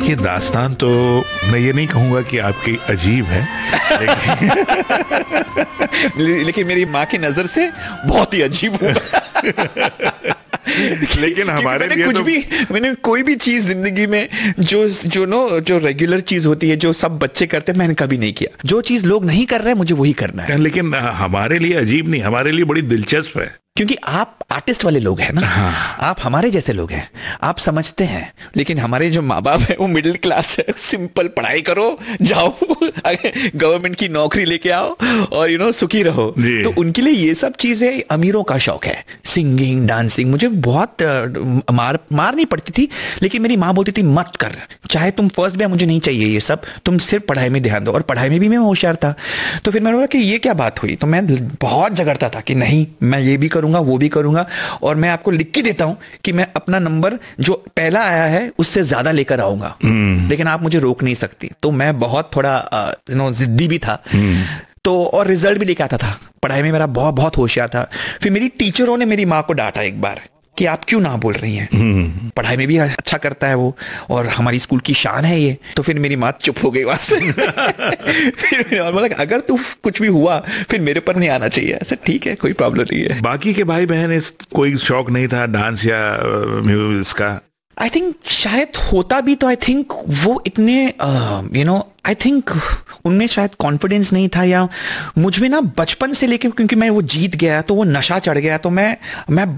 देखिए, दास्तान तो मैं ये नहीं कहूँगा कि आपकी अजीब है, लेकिन मेरी माँ की नजर से बहुत ही अजीब होगा। लेकिन हमारे लिए कुछ तो भी, मैंने कोई भी चीज जिंदगी में जो रेगुलर चीज होती है, जो सब बच्चे करते हैं, मैंने कभी नहीं किया। जो चीज लोग नहीं कर रहे, मुझे वही करना है। लेकिन हमारे लिए अजीब नहीं, हमारे लिए बड़ी दिलचस्प है, क्योंकि आप आर्टिस्ट वाले लोग हैं ना। हाँ। आप हमारे जैसे लोग हैं, आप समझते हैं। लेकिन हमारे जो माँ बाप है वो मिडिल क्लास है। सिंपल पढ़ाई करो, जाओ गवर्नमेंट की नौकरी लेके आओ और सुखी रहो। तो उनके लिए ये सब चीजें अमीरों का शौक है। सिंगिंग, डांसिंग, मुझे बहुत मार नहीं पड़ती थी, लेकिन मेरी माँ बोलती थी मत कर, चाहे तुम फर्स्ट भी, मुझे नहीं चाहिए ये सब, तुम सिर्फ पढ़ाई में ध्यान दो। और पढ़ाई में भी मैं होशियार था। तो फिर मैंने बोला कि ये क्या बात हुई। तो मैं बहुत झगड़ता था कि नहीं, मैं ये भी करूंगा, वो भी करूंगा, और मैं आपको लिख के देता हूं कि मैं अपना नंबर जो पहला आया है उससे ज्यादा लेकर आऊंगा, लेकिन आप मुझे रोक नहीं सकती। तो मैं बहुत थोड़ा जिद्दी भी था। तो और रिजल्ट भी लेके आता था, पढ़ाई में मेरा बहुत बहुत होशियार था। फिर मेरी टीचरों ने मेरी माँ को डांटा एक बार कि आप क्यों ना बोल रही हैं, पढ़ाई में भी अच्छा करता है वो, और हमारी स्कूल की शान है ये। तो फिर मेरी माँ चुप हो गई वहां से। फिर और मतलब अगर तू कुछ भी हुआ फिर मेरे पर नहीं आना चाहिए। ऐसा ठीक है, कोई प्रॉब्लम नहीं है। बाकी के भाई बहन कोई शौक नहीं था डांस या म्यूजिक का? आई थिंक शायद होता भी तो आई थिंक वो इतने आई थिंक उनमें शायद कॉन्फिडेंस नहीं था, या मुझ में ना बचपन से लेके, क्योंकि मैं वो जीत गया तो वो नशा चढ़ गया। तो मैं